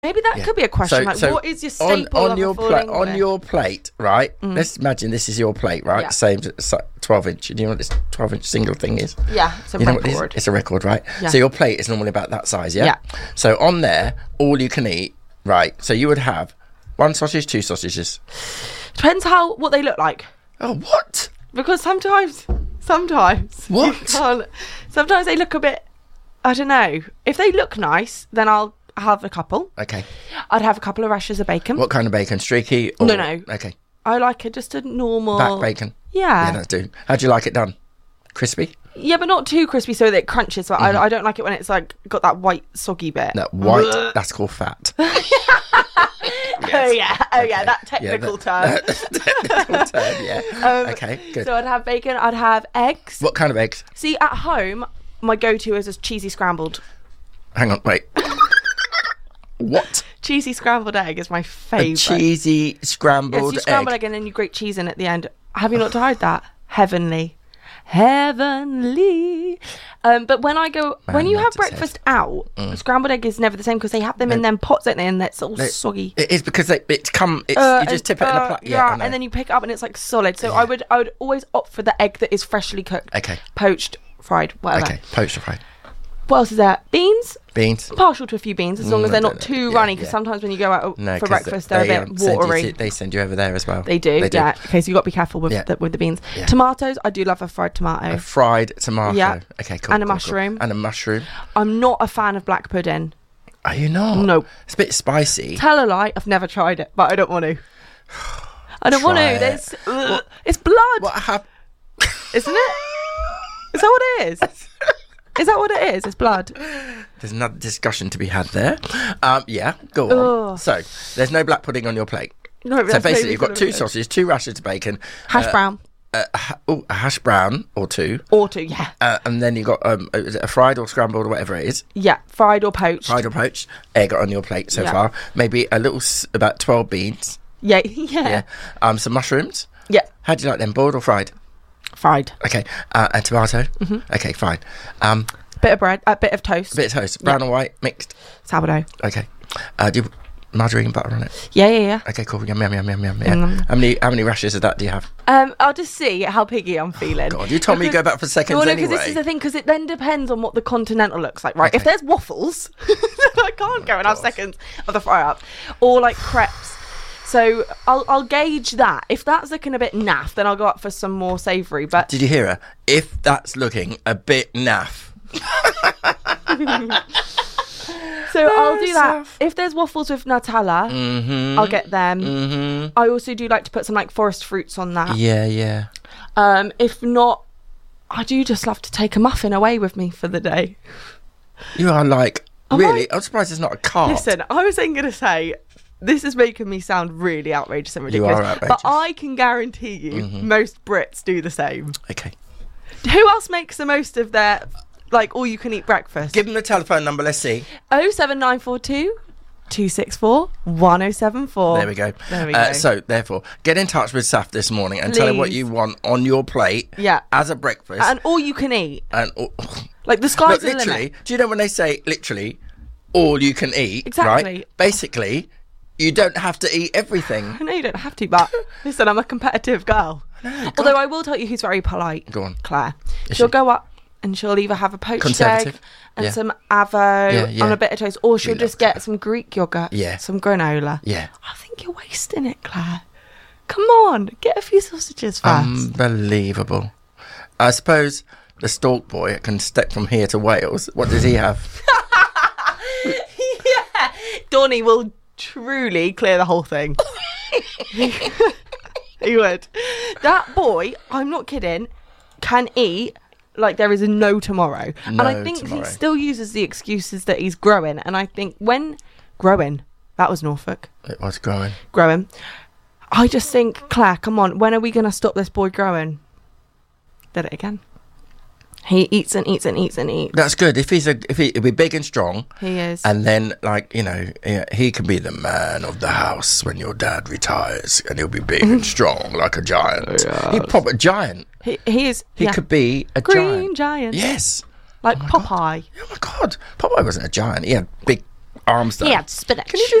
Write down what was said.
Maybe that could be a question. What is your staple on of your a full English? On your plate, right? Let's imagine this is your plate, right? Yeah. Same 12-inch. Do you know what this 12-inch single thing is? Yeah, it's a you know what record. it's a record, right? Yeah. So your plate is normally about that size, yeah? Yeah. So on there, all you can eat, right? So you would have 1 sausage, 2 sausages. Depends what they look like. Oh, what? Because sometimes What? Sometimes they look a bit, I don't know. If they look nice, then I'll have a couple. Okay. I'd have a couple of rashers of bacon. What kind of bacon? Streaky? Or... No. Okay. I like it just a normal... Back bacon? Yeah. Yeah, that's do. How do you like it done? Crispy? Yeah, but not too crispy so that it crunches. So I don't like it when it's like got that white soggy bit. No, white, that's called fat. Oh yeah, that technical term. Technical term, yeah. Okay, good. So I'd have bacon, I'd have eggs. What kind of eggs? See, at home, my go-to is a cheesy scrambled. Hang on, wait. What? Cheesy scrambled egg is my favourite. A cheesy scrambled yes, you scramble egg and then you grate cheese in at the end. Have you not tried that? Heavenly. But when you have breakfast out, scrambled egg is never the same because they have them in them pots, don't they? And that's all soggy. It is because you just tip it in a plate. Yeah, and then you pick it up and it's like solid. So I would always opt for the egg that is freshly cooked. Okay. Poached, fried, whatever. Okay, poached or fried. What else is there? Beans. Partial to a few beans, as long as they're not too runny, because sometimes when you go out for breakfast, they're a bit watery. They send you over there as well. They do. Yeah. Okay, so you've got to be careful with the beans. Yeah. Tomatoes, I do love a fried tomato. A fried tomato. Yeah. Okay, cool. And a mushroom. Cool. And a mushroom. I'm not a fan of black pudding. Are you not? No. It's a bit spicy. Tell a lie, I've never tried it, but I don't want to. I don't want to. It's blood. What happened? Isn't it? Is that what it is? Is that what it is? It's blood. There's another discussion to be had there. Yeah, go on. Ugh. So, there's no black pudding on your plate. No, so basically, you've got 2 sausages, 2 rashers of bacon, hash brown, a hash brown or 2, yeah. And then you've got is it a fried or scrambled or whatever it is. Yeah, fried or poached. Egg on your plate so far. Maybe a little about 12 beans. Yeah. Some mushrooms. Yeah. How do you like them? Boiled or fried? Fried. Okay. A tomato. Mm-hmm. Okay, fine. Bit of bread, a bit of toast. Brown or white, mixed. Sourdough. Okay. Do you margarine and butter on it? Yeah. Okay, cool. Yum. Yeah. How many rashers of that do you have? I'll just see how piggy I'm feeling. God, you told me you go back for seconds anyway. Because this is the thing, because it then depends on what the continental looks like, right? Okay. If there's waffles, I can't go and have seconds of the fry up. Or like crepes. So I'll gauge that. If that's looking a bit naff, then I'll go up for some more savoury. But did you hear her? If that's looking a bit naff. So I'll do that. If there's waffles with Nutella, I'll get them. I also do like to put some like forest fruits on that. Yeah. If not, I do just love to take a muffin away with me for the day. You are like, really? I'm surprised it's not a cart. Listen, I was going to say, this is making me sound really outrageous and ridiculous. You are outrageous. But I can guarantee you most Brits do the same. Okay. Who else makes the most of their, like, all-you-can-eat breakfast? Give them the telephone number, let's see. 07942 264 1074. There we go. So, therefore, get in touch with Saf this morning and tell her what you want on your plate as a breakfast. And all you can eat. Like, the Look, sky's the literally, limit. do you know when they say, literally, all you can eat? Exactly. Right? Basically, you don't have to eat everything. I know you don't have to, but listen, I'm a competitive girl. Although I will tell you who's very polite. Go on. Claire. She'll go up and she'll either have a poached egg and some avo on a bit of toast, or she'll just get some Greek yogurt, some granola. Yeah. I think you're wasting it, Claire. Come on, get a few sausages first. Unbelievable. I suppose the stalk boy can step from here to Wales. What does he have? Yeah. Donny will truly clear the whole thing. He would. That boy, I'm not kidding, can eat like there is no tomorrow. And I think he still uses the excuses that he's growing. And I think when growing, that was Norfolk. It was growing. Growing. I just think, Claire, come on, when are we going to stop this boy growing? Did it again. He eats and eats and eats and eats. That's good. If he'll be big and strong. He is. And then, like, you know, he can be the man of the house when your dad retires, and he'll be big and strong like a giant. Yes. He's proper giant. He is. He could be a green giant. Yes. Like Popeye. God. Oh my God. Popeye wasn't a giant. He had big arms though. He had spinach. Can you do